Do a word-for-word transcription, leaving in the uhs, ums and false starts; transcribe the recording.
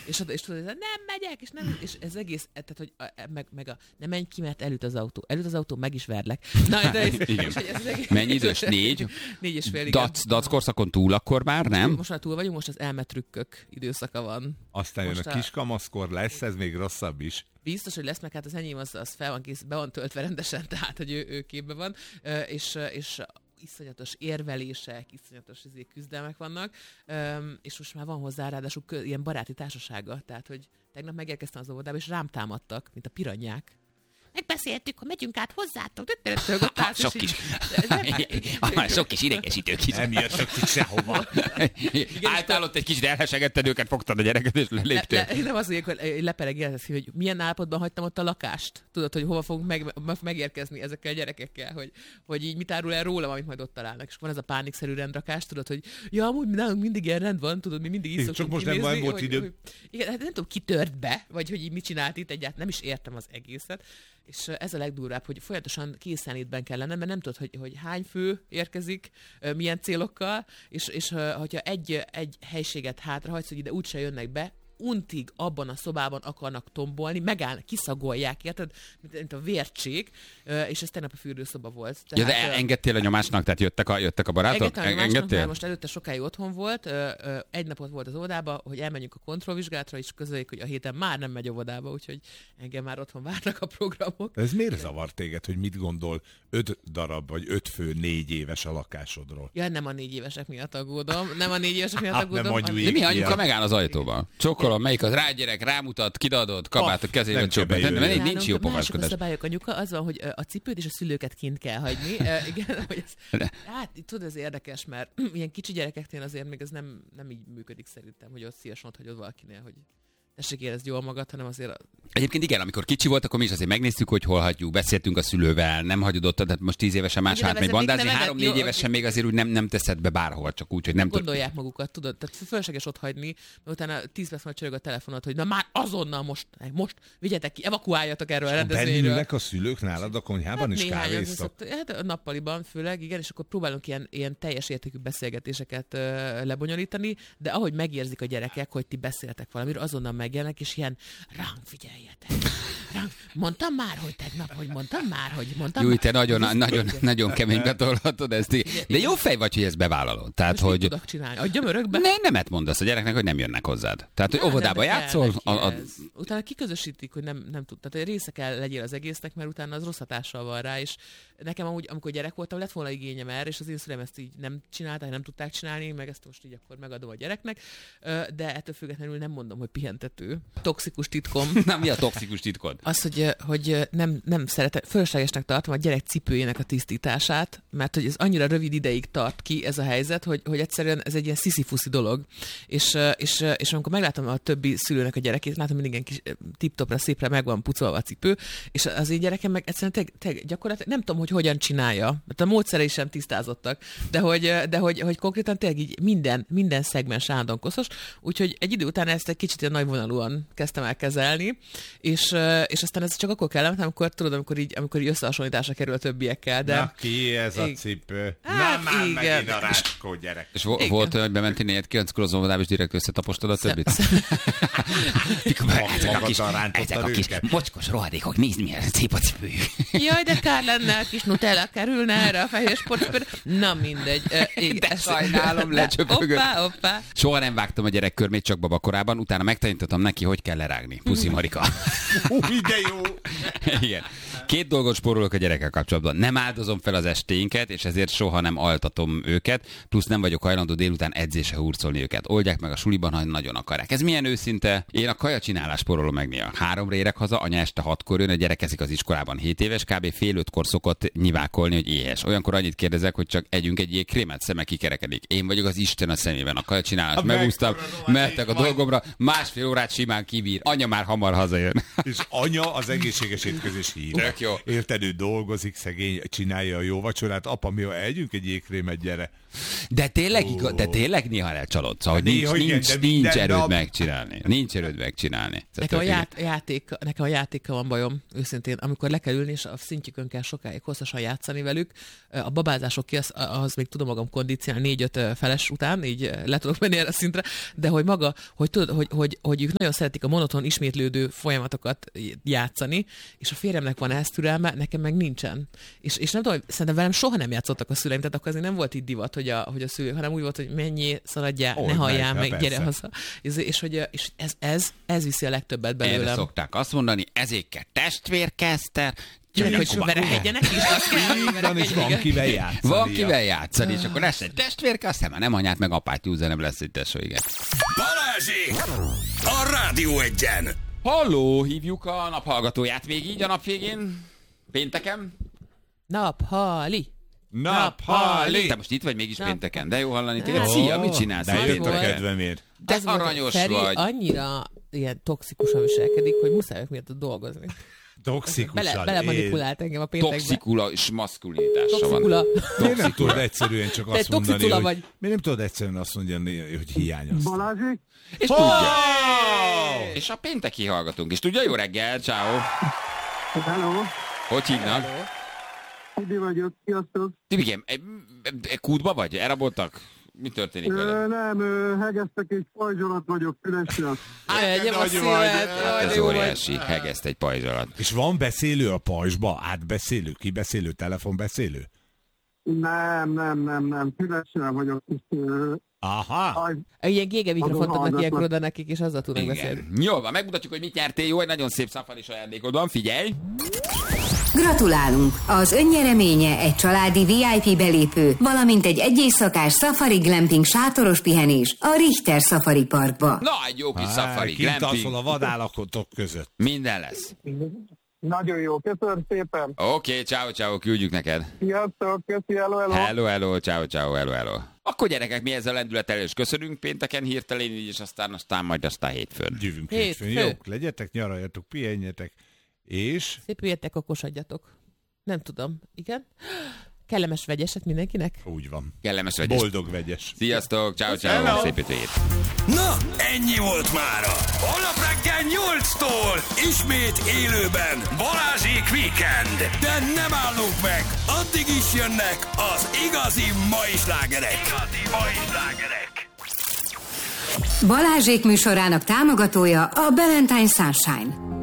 és, és tudod, nem megyek, és, nem, és ez egész, tehát, hogy a, meg, meg a, nem menj ki, mert előtt az autó. Előtt az autó, meg is verlek. Na, de ez, igen. És, ez egész, mennyi idős? Négy? Négy és fél, igen. Dac, dac korszakon túl akkor már, nem? Most már túl vagyunk, most az elmetrükkök időszaka van. Aztán jön most a kiskamaszkor, lesz ez még rosszabb is. Biztos, hogy lesz, meg hát az enyém az, az fel van kész, be van töltve rendesen, tehát, hogy ő, ő képben van, és, és iszonyatos érvelések, iszonyatos küzdelmek vannak, és most már van hozzá ráadásul ilyen baráti társasága, tehát, hogy tegnap megérkeztem az óvodába, és rám támadtak, mint a piranyák. Megbeszéltük, hogy megyünk át hozzátok. Ha, sok kis, sok kis idegesítő kis. Nem jöttök ki sehova. Álltál ott egy kicsit, elhesegetted őket, fogtad a gyereket, és leléptél. Le, le, nem az, hogy lepereg életeszi, hogy milyen állapotban hagytam ott a lakást. Tudod, hogy hova fogunk meg, megérkezni ezekkel a gyerekekkel, hogy, hogy így mit árul el rólam, amit majd ott találnak. És van ez a pánikszerű rendrakás, tudod, hogy ja, amúgy nálunk mindig ilyen rend van, tudod, mi mindig így szoktunk csak most kinézni, nem volt hogy, idő. Hogy, igen, hát nem tudom, ki tört be, vagy hogy így mit csinált itt egyáltalán, nem is értem az egészet. És ez a legdurvább, hogy folyamatosan készenlétben kell lennem, mert nem tudod, hogy, hogy hány fő érkezik, milyen célokkal, és, és hogyha egy, egy helységet hátrahagysz, hogy ide úgyse jönnek be, untig abban a szobában akarnak tombolni, megállnak, kiszagolják, érted? Mint, mint a vércsék, és ez tegnap a fürdőszoba volt. Tehát, ja, de engedtél a nyomásnak, tehát jöttek a, jöttek a barátok? Engedtem a nyomásnak, mert most előtte sokáig otthon volt, egy napot volt az óvodába, hogy elmenjünk a kontrollvizsgálatra, és közöljük, hogy a héten már nem megy óvodába, úgyhogy engem már otthon várnak a programok. Ez miért zavar téged, hogy mit gondol öt darab, vagy öt fő négy éves a lakásodról? Ja, nem a négy évesek miatt aggódom, nem a négy évesek miatt Hát, aggódom. nem de mi anyuka megáll az ajtóban? Csokkolom, melyik az rágyerek, rámutat, kidadott, kabátot kezébe csöppent. Nem, nincs jó pofáskodás. A szabályok, anyuka, az van, hogy a cipőt és a szülőket kint kell hagyni. uh, igen, hogy ez, hát tudod, ez érdekes, mert ilyen kicsi gyerekeknél azért még ez nem, nem így működik szerintem, hogy ott szívesen ott hagyod valakinél, hogy tessék érezd jól magad, hanem azért... A... Egyébként igen, amikor kicsi volt, akkor mi is azért megnéztük, hogy hol hagyjuk, beszéltünk a szülővel, nem hagyod ott, tehát most tíz évesen más hát megy bandázni, három-négy évesen még azért úgy nem, nem teszed be bárhol, csak úgy, hogy nem tud... Gondolják magukat, tudod, tehát fölösleges ott hagyni, mert utána tíz perc majd csörög a telefonot, hogy na már azonnal most, most vigyetek ki, evakuáljatok erről a rendezvényről. Bennülnek a szülők nálad a konyhában hát is kávéztak? Hát a nappaliban főleg, igen, és akkor próbálunk ilyen, ilyen teljes értékű beszélgetéseket uh, lebonyolítani, de ahogy megérzik a gyerekek, hogy ti beszéltek valamiről, azonnal megjelennek, és ilyen ránk figyeljetek. Ránk. Mondtam már, hogy tegnap, hogy mondtam már, hogy mondtam Jó, már. te nagyon, nagyon, nagyon keménybe tolhatod ezt. De jó fej vagy, hogy ezt bevállalod. Tehát, most hogy... mit tudok csinálni? Adjam örökbe? Ne, nemet mondasz a gyereknek, hogy nem jönnek hozzád. Tehát, hogy óvodába játszol. A, a... Utána kiközösítik, hogy nem, nem tud. Tehát része kell legyél az egésznek, mert utána az rossz hatással van rá, és nekem amúgy, amikor gyerek voltam, lett volna igényem erre, és az én szüleim ezt így nem csinálták, nem tudták csinálni, meg ezt most így akkor megadom a gyereknek, de ettől függetlenül nem mondom, hogy pihentető. Toxikus titkom. Na, mi a toxikus titkod? Az, hogy, hogy nem, nem szeretem, fölöslegesnek tartom a gyerek cipőjének a tisztítását, mert hogy ez annyira rövid ideig tart ki ez a helyzet, hogy, hogy egyszerűen ez egy ilyen sziszifuszi dolog. És, és, és amikor meglátom a többi szülőnek a gyerekét, látom, hogy minden kis tip-topra, szépre meg van pucolva a cipő, és az én gyerekem meg egyszerűen te, te, gyakorlatilag nem tudom, hogy hogyan csinálja. Mert a módszerei sem tisztázottak, de hogy, de hogy, hogy konkrétan tényleg így minden, minden szegmens állandóan koszos, úgyhogy egy idő után ezt egy kicsit ilyen nagyvonalúan kezdtem el kezelni, és, és aztán ez csak akkor kellemetlen, amikor tudod, amikor így, amikor így összehasonlításra kerül a többiekkel. De... Na ki ez a cipő? Hát, na már igen. megint a rácskó gyerek. És vo- volt olyan, hogy bementél négyed kilenckor az óvodába, és direkt összetapostad a többit? Ezek a kis mocskos rohadékok, nézd milyen szép a cipőjük. Jaj, de kár lenne, a kis Nutella kerülne erre a fehér sportcipőre. Na mindegy. De sajnálom, lecsöpögött. Hoppá, hoppá. Soha nem vágtam a gyerek körmét, csak babakorában, utána megtanítottam neki, hogy kell lerágni. Puszi Marika. Új, de jó! Igen. Két dolgot spórolok a gyerekkel kapcsolatban. Nem áldozom fel az estéinket, és ezért soha nem altatom őket, plusz nem vagyok hajlandó délután edzésre hurcolni őket. Oldják meg a suliban, ha nagyon akarják. Ez milyen őszinte? Én a kajacsinálás spórolom meg néha. Háromra érek haza, anya este hatkor jön, a gyerek eszik az iskolában hét éves, kb. fél ötkor szokott nyivákolni, hogy éhes. Olyankor annyit kérdezek, hogy csak együnk egy jégkrémet, szeme kikerekedik. Én vagyok az Isten a szemében. A kajacsinálás megúsztam, mehettek a dolgomra, másfél órát simán kibír. Anya már hamar hazajön. És anya az egészséges étkezés híre. Tök jó. Érted, ő dolgozik, szegény, csinálja a jó vacsorát. Apa, mi együnk egy jégkrémet, gyere. De tényleg, igaz, de tényleg néha elcsalódsz, hogy nincs, Néha igen, nincs, de nincs minden erőd nap- megcsinálni. Nincs erőd megcsinálni. Nekem a, ját, játék, nekem a játékkal van bajom, őszintén. Amikor le kell ülni, és a szintjükön kell sokáig hosszasan játszani velük, a babázások ki, az, az még tudom magam kondicionálni négy-öt feles után, így le tudok menni erre a szintre, de hogy maga, hogy tudod, hogy, hogy, hogy ők nagyon szeretik a monoton, ismétlődő folyamatokat játszani, és a férjemnek van ehhez türelme, nekem meg nincsen. És, és nem tudom, hogy szerintem velem soha nem játszottak a szüleim, tehát akkor azért nem volt így divat, hogy a, hogy a szülők, hanem úgy volt, hogy mennyi, szaladjál, Old ne halljál meg, meg, hát gyere persze. haza. És, és, hogy, és ez, ez, ez viszi a legtöbbet belőlem. Erre szokták azt mondani, ezért kell testvérkeszter, Gyerek, hogy verekedjenek is, azt kell, hogy Így van, és van verekedjenek. kivel játszani. van kivel játszani, és akkor lesz egy testvérke, aztán már nem anyát meg apát húzza, nem lesz egy tesó, igen. Balázsék! A Rádió Egyen! Halló, hívjuk a naphallgatóját még így a nap végén, pénteken. Naphali. Naphali! Te most itt vagy mégis Nap- pénteken, de jó hallani téged. Ó, Szia, mit csinálsz? De jött a volt. kedvemért. De Az volt, aranyos Feri vagy. annyira ilyen toxikusan viselkedik, hogy muszáj vagyok miatt dolgozni. Toxikusan. Bele, bele manipulált engem a péntekbe. Toxikula és maszkulinitása van. Toxikula. Miért nem tudod egyszerűen csak Te azt mondani, toxicula hogy... vagy. Miért nem tudod egyszerűen azt mondani, hogy hiányozsz? Balázsék? És tudja. És a pénteki hallgatunk. És tudja, jó reggel, ciao. Hello, Hogy hívnak? Tibi vagyok, sziasztok. Tibikém, e, e, kútba vagy? Elraboltak? Mi történik vele? Ö, nem, ö, hegesztek és pajzsolat vagyok Fülesről. Egyem a nagy szívet. vagy. jaj, Ez jó vagy. óriási, hegeszt egy pajzsolat. És van beszélő a pajzsba? Átbeszélő? Kibeszélő? Telefonbeszélő? Nem, nem, nem, nem, Fülesről vagyok. És, ö, Aha! aj, Ilyen gége mikrofont Azon adnak ilyenkor hallgatlak. oda nekik, és azzal tudnak beszélni. Igen. Jó, van, megmutatjuk, hogy mit nyertél. Jó, egy nagyon szép szafaris ajándékod van, figyelj! Gratulálunk! Az önnyereménye egy családi vé i pé belépő, valamint egy egyéjszakás Safari Glamping sátoros pihenés a Richter Safari Parkba. Na, egy jó kis Á, safari, kint glamping, alszol a vadállakotok között. minden lesz. nagyon jó, köszönöm szépen. Oké, okay, ciao, ciao, küldjük neked. Sziasztok, köszi, hello, hello. Hello, hello, ciao, ciao, hello, hello. Akkor gyerekek, mi ezzel lendülettel is köszönünk pénteken hirtelen, így, és aztán, aztán majd aztán hétfőn. Gyűvünk Hétfő. hétfőn. Jók, legyetek, nyaraljatok, pihenjetek. És... Szép üljetek, okosodjatok. Nem tudom. Igen? Kellemes vegyeset mindenkinek? Úgy van. Kellemes vagy. Boldog vegyes. Sziasztok, ciao, ciao, Hello. szép hétvégét. Na, ennyi volt mára. Holnap reggel nyolctól ismét élőben Balázsék Weekend. De nem állunk meg, addig is jönnek az igazi mai slágerek. Igazi mai slágerek. Balázsék műsorának támogatója a Valentine Sunshine.